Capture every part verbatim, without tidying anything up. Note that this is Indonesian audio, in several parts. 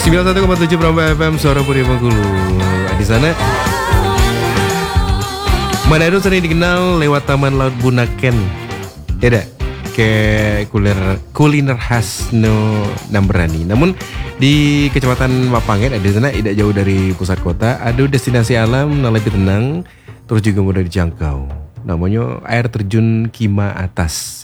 sembilan puluh satu koma tujuh Prambors F M Suara Puri Bengkulu. Di sana Manado sering dikenal lewat Taman Laut Bunaken. Tidak kayak kuliner kuliner khas no Nambrani. Namun di Kecamatan Mapanget di sana tidak jauh dari pusat kota ada destinasi alam yang lebih tenang terus juga mudah dijangkau. Namanya air terjun Kima Atas.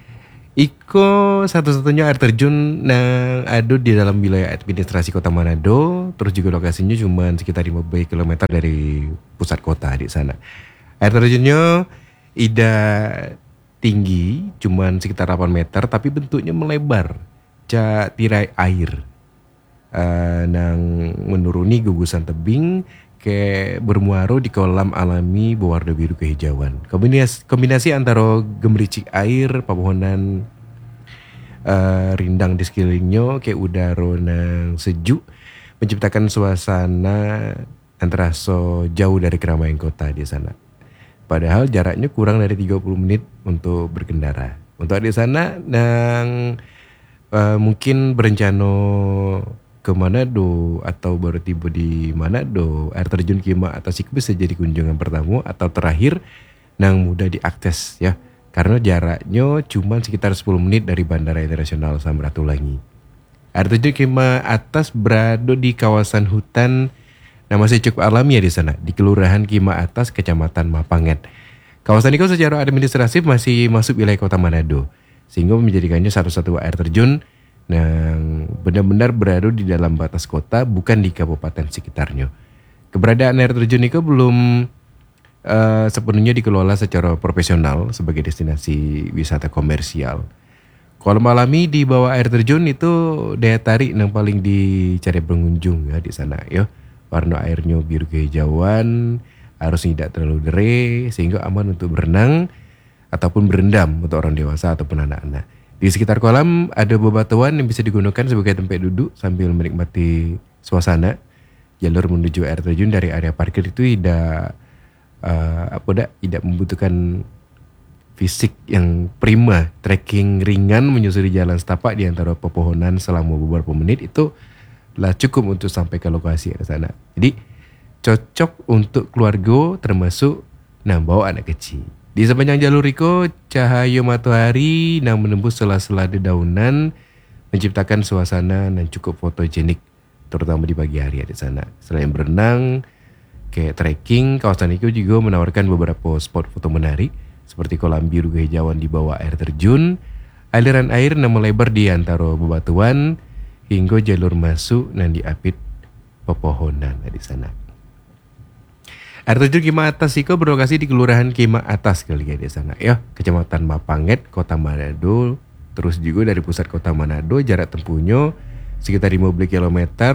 Iko satu-satunya air terjun yang ada di dalam wilayah administrasi Kota Manado. Terus juga lokasinya cuma sekitar lima belas kilometer dari pusat kota di sana. Air terjunnya tidak tinggi, cuma sekitar delapan meter, tapi bentuknya melebar. Cak tirai air. Uh, nang menuruni gugusan tebing ke bermuara di kolam alami berwarna biru kehijauan. Kombinasi, kombinasi antara gemericik air, pepohonan uh, rindang di sekelilingnya, kayak udara nang sejuk, menciptakan suasana antara so jauh dari keramaian kota di sana. Padahal jaraknya kurang dari tiga puluh menit untuk berkendara. Untuk di sana nang uh, mungkin berencana ke Manado atau baru tiba di Manado, air terjun Kima Atas itu bisa jadi kunjungan pertama atau terakhir nang mudah diakses ya. Karena jaraknya cuma sekitar sepuluh menit dari Bandara Internasional Samratulangi. Air terjun Kima Atas berada di kawasan hutan nah masih cukup alami ya di sana, di Kelurahan Kima Atas, Kecamatan Mapanget. Kawasan itu secara administratif masih masuk wilayah Kota Manado, sehingga menjadikannya satu-satu air terjun yang benar-benar berada di dalam batas kota, bukan di kabupaten sekitarnya. Keberadaan air terjun itu belum uh, sepenuhnya dikelola secara profesional sebagai destinasi wisata komersial. Kolam alami di bawah air terjun itu daya tarik yang paling dicari pengunjung ya di sana ya. Warna airnya biru kehijauan, harus tidak terlalu derai sehingga aman untuk berenang ataupun berendam untuk orang dewasa ataupun anak-anak. Di sekitar kolam ada bebatuan yang bisa digunakan sebagai tempat duduk sambil menikmati suasana. Jalur menuju air terjun dari area parkir itu tidak uh, apa dak, tidak membutuhkan fisik yang prima. Trekking ringan menyusuri jalan setapak di antara pepohonan selama beberapa menit itu lah cukup untuk sampai ke lokasi di sana. Jadi cocok untuk keluarga termasuk nah bawa anak kecil. Di sepanjang jalur itu cahaya matahari yang menembus sela-sela dedaunan menciptakan suasana yang cukup fotogenik terutama di pagi hari di sana. Selain berenang, kayak trekking, kawasan itu juga menawarkan beberapa spot foto menarik seperti kolam biru kehijauan di bawah air terjun, aliran air yang melebar di antara bebatuan hingga jalur masuk yang diapit pepohonan di sana. Air terjun Kima Atas itu berlokasi di Kelurahan Kima Atas kali ya di sana ya, Kecamatan Mapanget, Kota Manado. Terus juga dari pusat Kota Manado jarak tempuhnya sekitar lima belas kilometer,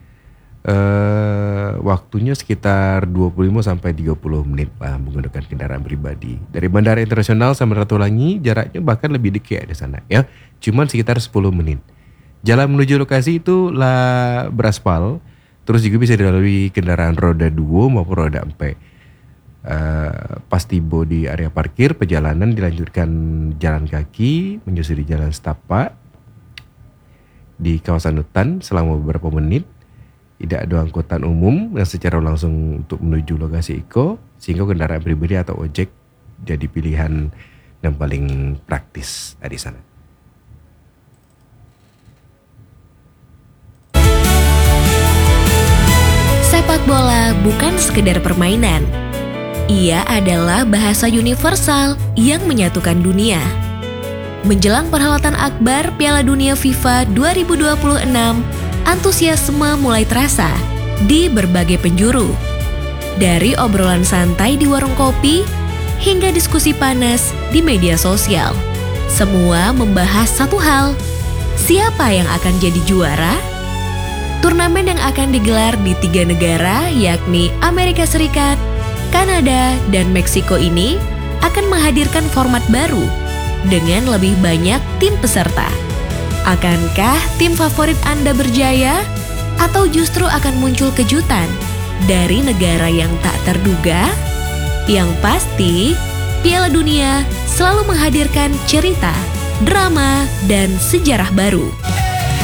eh, waktunya sekitar dua puluh lima sampai tiga puluh menit lah menggunakan kendaraan pribadi. Dari Bandara Internasional Samratulangi jaraknya bahkan lebih dekat di sana ya, cuman sekitar sepuluh menit. Jalan menuju lokasi itu lah beraspal, terus juga bisa dilalui kendaraan roda dua maupun roda empat. Uh, pas tiba di area parkir, perjalanan dilanjutkan jalan kaki menyusuri jalan setapak di kawasan hutan selama beberapa menit. Tidak ada angkutan umum yang secara langsung untuk menuju lokasi itu, sehingga kendaraan pribadi atau ojek jadi pilihan yang paling praktis di sana. Sepak bola bukan sekedar permainan. Ia adalah bahasa universal yang menyatukan dunia. Menjelang perhelatan akbar Piala Dunia FIFA dua ribu dua puluh enam, antusiasme mulai terasa di berbagai penjuru. Dari obrolan santai di warung kopi hingga diskusi panas di media sosial. Semua membahas satu hal, siapa yang akan jadi juara? Turnamen yang akan digelar di tiga negara yakni Amerika Serikat, Kanada, dan Meksiko ini akan menghadirkan format baru dengan lebih banyak tim peserta. Akankah tim favorit Anda berjaya? Atau justru akan muncul kejutan dari negara yang tak terduga? Yang pasti, Piala Dunia selalu menghadirkan cerita, drama, dan sejarah baru.